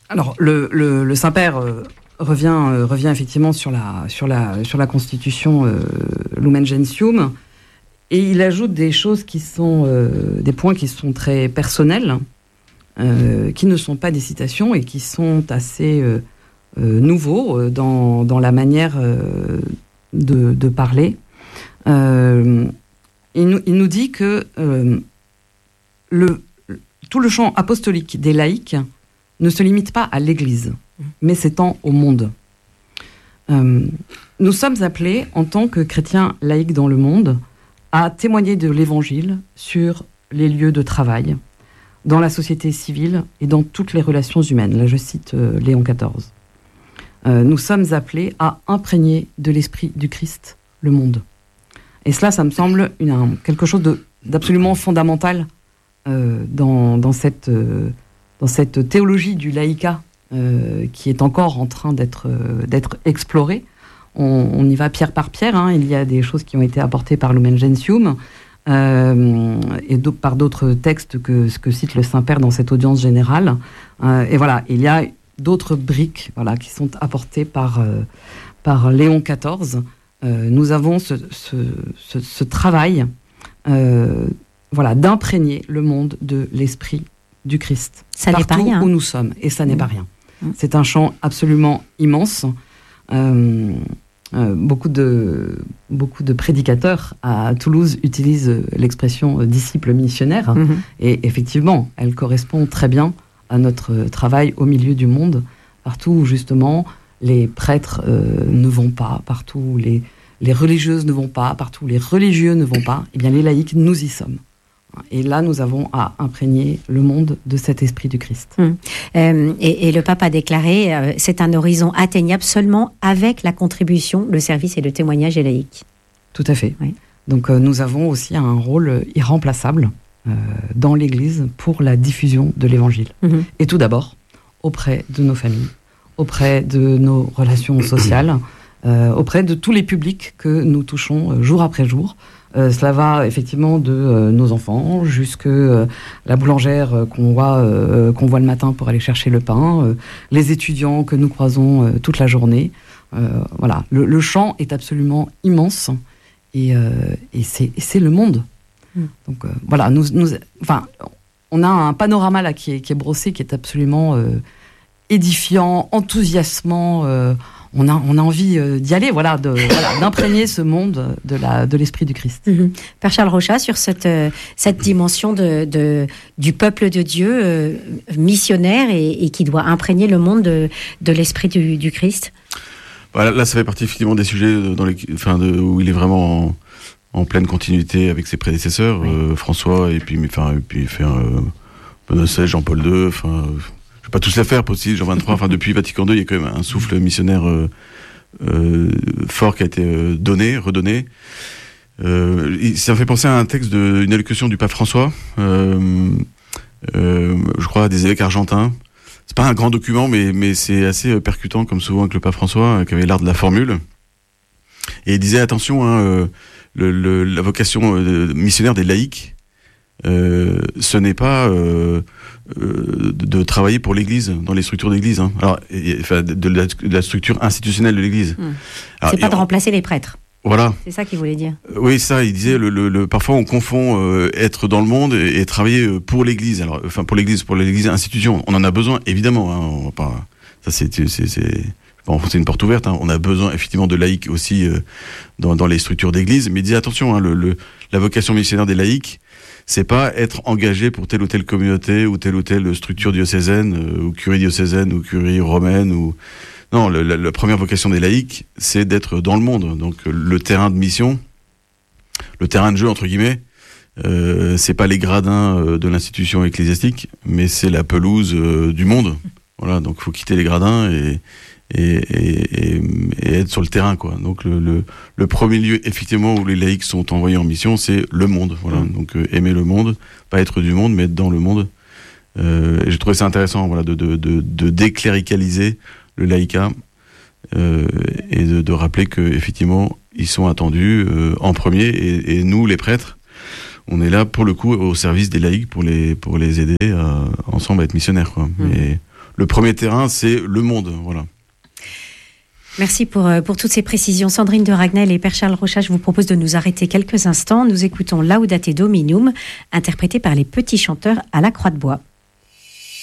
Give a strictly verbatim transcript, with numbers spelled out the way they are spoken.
Alors, le, le, le Saint-Père euh, revient, euh, revient effectivement sur la, sur la, sur la constitution euh, Lumen Gentium, et il ajoute des choses qui sont, euh, des points qui sont très personnels, euh, qui ne sont pas des citations et qui sont assez euh, euh, nouveaux euh, dans, dans la manière euh, de, de parler. Euh, il, nous, il nous dit que euh, le, tout le champ apostolique des laïcs ne se limite pas à l'Église, mais s'étend au monde. Euh, nous sommes appelés, en tant que chrétiens laïcs dans le monde, à témoigner de l'Évangile sur les lieux de travail, dans la société civile et dans toutes les relations humaines. Là, je cite euh, Léon quatorze. Euh, nous sommes appelés à imprégner de l'esprit du Christ le monde. Et cela, ça me semble une, un, quelque chose de, d'absolument fondamental euh, dans, dans cette... Euh, dans cette théologie du laïcat euh, qui est encore en train d'être, euh, d'être explorée. On, on y va pierre par pierre. Hein. Il y a des choses qui ont été apportées par Lumen Gentium euh, et do- par d'autres textes que ce que cite le Saint-Père dans cette audience générale. Euh, et voilà, il y a d'autres briques voilà, qui sont apportées par, euh, par Léon quatorze. Euh, nous avons ce, ce, ce, ce travail euh, voilà, d'imprégner le monde de l'esprit du Christ, ça partout n'est pas rien. où nous sommes, et ça n'est mmh. pas rien. Mmh. C'est un champ absolument immense. Euh, euh, beaucoup de beaucoup de prédicateurs à Toulouse utilisent l'expression disciple missionnaire, mmh. et effectivement, elle correspond très bien à notre travail au milieu du monde, partout où justement les prêtres euh, ne vont pas, partout où les les religieuses ne vont pas, partout où les religieux ne vont pas. Eh bien, les laïcs, nous y sommes. Et là, nous avons à imprégner le monde de cet esprit du Christ. Mmh. Euh, et, et le pape a déclaré, euh, c'est un horizon atteignable seulement avec la contribution, le service et le témoignage des laïcs. Tout à fait. Oui. Donc euh, nous avons aussi un rôle irremplaçable euh, dans l'Église pour la diffusion de l'Évangile. Mmh. Et tout d'abord, auprès de nos familles, auprès de nos relations sociales, euh, auprès de tous les publics que nous touchons euh, jour après jour. Euh, cela va effectivement de euh, nos enfants jusque euh, la boulangère euh, qu'on voit euh, qu'on voit le matin pour aller chercher le pain, euh, les étudiants que nous croisons euh, toute la journée. Euh, voilà, le, le champ est absolument immense et, euh, et, c'est, et c'est le monde. Mm. Donc euh, voilà, nous, nous, enfin, on a un panorama là qui est, qui est brossé, qui est absolument euh, édifiant, enthousiasmant. Euh, On a, on a envie euh, d'y aller, voilà, de, voilà, d'imprégner ce monde de, la, de l'esprit du Christ. Mmh. Père Charles Rochat, sur cette, euh, cette dimension de, de, du peuple de Dieu euh, missionnaire et, et qui doit imprégner le monde de, de l'esprit du, du Christ. Voilà, là, ça fait partie effectivement des sujets dans les, enfin, de, où il est vraiment en, en pleine continuité avec ses prédécesseurs, oui. euh, François, et puis, enfin, et puis faire euh, Benoît seizième, Jean-Paul deux, enfin... Je ne vais pas tous les faire, possible, Jean vingt-trois, enfin, depuis Vatican deux, il y a quand même un souffle missionnaire euh, euh, fort qui a été euh, donné, redonné. Euh, ça me fait penser à un texte d'une allocution du pape François, euh, euh, je crois, des évêques argentins. C'est pas un grand document, mais, mais c'est assez percutant, comme souvent avec le pape François, qui avait l'art de la formule. Et il disait, attention, hein, euh, le, le, la vocation euh, missionnaire des laïcs, euh, ce n'est pas... Euh, Euh, de, de travailler pour l'Église, dans les structures d'Église. Hein. Alors, et, enfin, de, de, la, de la structure institutionnelle de l'Église. Mmh. Alors, c'est pas de on, remplacer les prêtres. Voilà. C'est ça qu'il voulait dire. Euh, oui, ça, il disait, le, le, le, parfois on confond euh, être dans le monde et, et travailler pour l'Église. Alors, enfin, pour l'Église, pour l'Église institution. On en a besoin, évidemment. Hein, on va pas, ça, c'est, c'est, c'est, bon, c'est une porte ouverte. Hein. On a besoin, effectivement, de laïcs aussi euh, dans, dans les structures d'Église. Mais il disait, attention, hein, le, le, la vocation missionnaire des laïcs, c'est pas être engagé pour telle ou telle communauté ou telle ou telle structure diocésaine euh, ou curie diocésaine ou curie romaine ou non, le, la, la première vocation des laïcs, c'est d'être dans le monde. Donc le terrain de mission, le terrain de jeu entre guillemets, euh, c'est pas les gradins euh, de l'institution ecclésiastique, mais c'est la pelouse euh, du monde. Voilà, donc faut quitter les gradins et Et, et, et, et être sur le terrain, quoi. Donc le, le, le premier lieu effectivement où les laïcs sont envoyés en mission, c'est le monde. Voilà. Mmh. Donc euh, aimer le monde, pas être du monde, mais être dans le monde. Euh, et j'ai trouvé ça intéressant, voilà, de, de, de, de décléricaliser le laïcat euh, et de, de rappeler que effectivement ils sont attendus euh, en premier. Et, et nous, les prêtres, on est là pour le coup au service des laïcs pour les pour les aider à, ensemble à être missionnaires, quoi. Mmh. Et, le premier terrain, c'est le monde, voilà. Merci pour, pour toutes ces précisions. Sandrine de Ragnel et Père Charles Rochat, je vous propose de nous arrêter quelques instants. Nous écoutons Laudate Dominum, interprété par les Petits Chanteurs à la Croix de Bois.